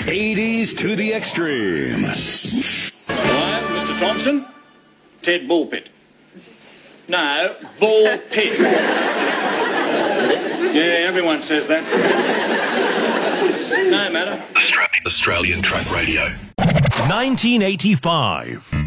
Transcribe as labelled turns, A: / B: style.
A: 80s to the extreme.
B: Hello, Mr. Thompson? Ted Bullpit. No, Ball Pit. Yeah, everyone says that. No matter.
C: Australian Track Radio.
A: 1985.